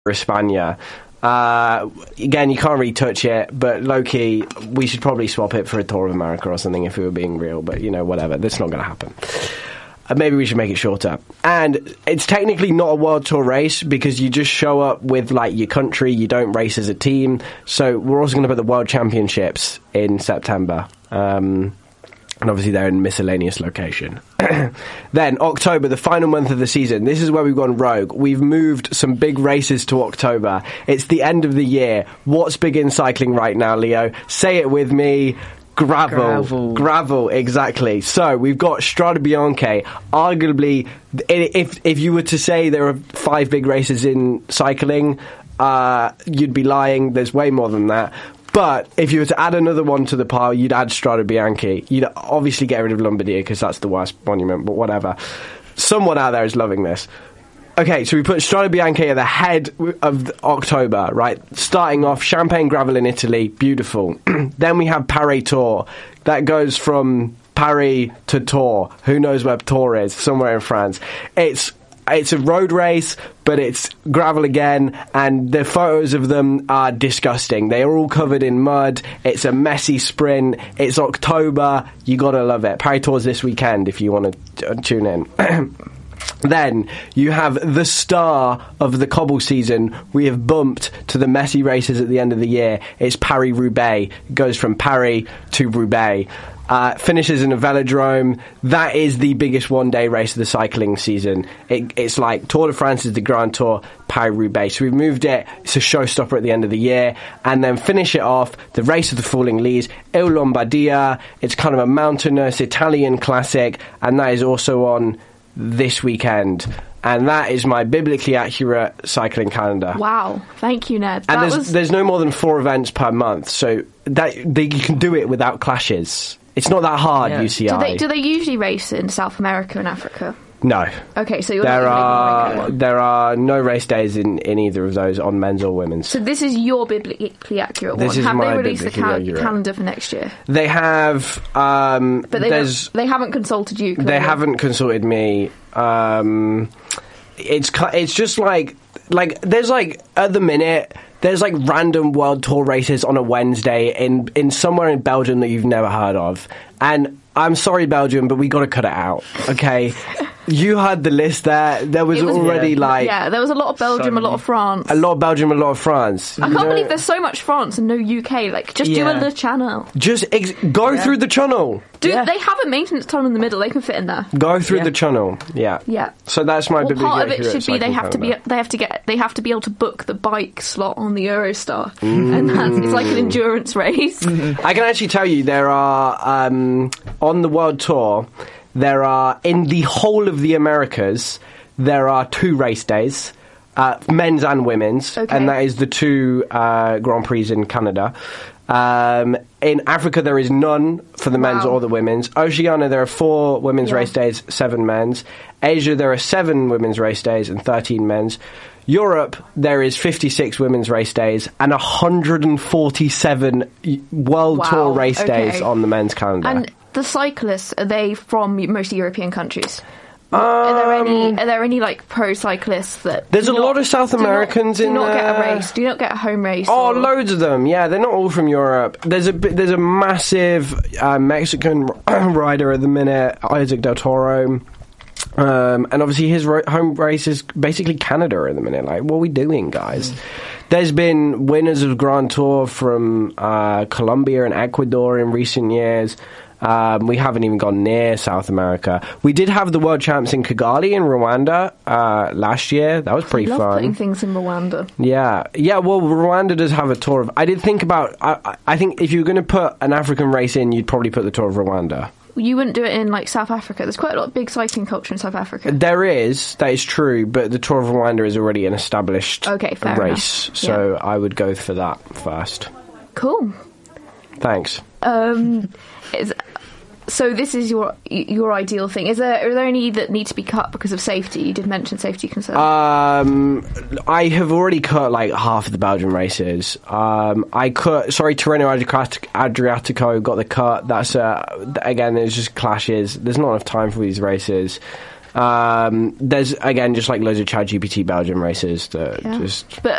España. Again, you can't really touch it, but low-key, we should probably swap it for a Tour of America or something if we were being real, but, whatever. That's not going to happen. Maybe we should make it shorter. And it's technically not a World Tour race because you just show up with, your country. You don't race as a team. So we're also going to put the World Championships in September. And obviously they're in a miscellaneous location. Then, October, the final month of the season. This is where we've gone rogue. We've moved some big races to October. It's the end of the year. What's big in cycling right now, Leo? Say it with me. Gravel, exactly. So we've got Strade Bianche. Arguably, if you were to say there are 5 big races in cycling, you'd be lying. There's way more than that. But if you were to add another one to the pile, you'd add Strade Bianche. You'd obviously get rid of Lombardia because that's the worst monument, but whatever. Someone out there is loving this. Okay, so we put Strade Bianche at the head of October, right? Starting off, Champagne Gravel in Italy, beautiful. Then we have Paris Tour. That goes from Paris to Tours. Who knows where Tours is? Somewhere in France. It's a road race, but it's gravel again, and the photos of them are disgusting. They are all covered in mud. It's a messy sprint. It's October. You gotta love it. Paris Tour's this weekend if you want to tune in. Then you have the star of the cobble season. We have bumped to the messy races at the end of the year. It's Paris-Roubaix. It goes from Paris to Roubaix. Finishes in a velodrome. That is the biggest one-day race of the cycling season. It's like Tour de France is the Grand Tour, Paris-Roubaix. So we've moved it. It's a showstopper at the end of the year. And then finish it off, the Race of the Falling Leaves, Il Lombardia. It's kind of a mountainous Italian classic, and that is also on this weekend. And that is my biblically accurate cycling calendar. Wow, thank you, Ned. And there's no more than 4 events per month, so you can do it without clashes. It's not that hard, UCI. Do they usually race in South America and Africa? No. Okay, so there are no race days in either of those on men's or women's. So this is your biblically accurate one. Have they released the calendar for next year? They have. But they haven't consulted you. Clearly. They haven't consulted me. It's just like there's at the minute. There's random World Tour races on a Wednesday in somewhere in Belgium that you've never heard of. And I'm sorry, Belgium, but we got to cut it out, okay? You had the list there. There was already there was a lot of Belgium, a lot of France. A lot of Belgium, a lot of France. I can't believe there's so much France and no UK. Just do a Le Channel. Just go through the channel. They have a maintenance tunnel in the middle. They can fit in there. Go through the channel. Yeah. Yeah. So that's my biblically part of it accurate should be they have to be able to book the bike slot on the Eurostar, and it's like an endurance race. I can actually tell you there are on the World Tour. There are, in the whole of the Americas, there are 2 race days, men's and women's, and that is the 2 Grand Prix in Canada. In Africa, there is none for the men's or the women's. Oceania, there are 4 women's race days, 7 men's. Asia, there are 7 women's race days and 13 men's. Europe, there is 56 women's race days and 147 World Tour race days on the men's calendar. And the cyclists, are they from most European countries? Are there any pro cyclists that there's a lot of South Americans in there. Do not get a race. Do not get a home race. Oh, loads of them. Yeah, they're not all from Europe. There's a massive Mexican rider at the minute, Isaac Del Toro. And obviously his home race is basically Canada at the minute. What are we doing, guys? There's been winners of Grand Tour from Colombia and Ecuador in recent years. We haven't even gone near South America. We did have the world champs in Kigali in Rwanda last year. That was pretty fun. I love putting things in Rwanda. Yeah. Well, Rwanda does have a tour of... I did think about... I think if you were going to put an African race in, you'd probably put the Tour of Rwanda. You wouldn't do it in South Africa. There's quite a lot of big cycling culture in South Africa. There is, that is true, but the Tour of Rwanda is already an established race, enough. So I would go for that first. Cool. Thanks. So this is your ideal thing. Are there any that need to be cut because of safety? You did mention safety concerns. I have already cut half of the Belgian races. I cut. Tirreno Adriatico got the cut. That's again, there's just clashes. There's not enough time for these races. There's, again, just like loads of ChatGPT Belgium races that just... But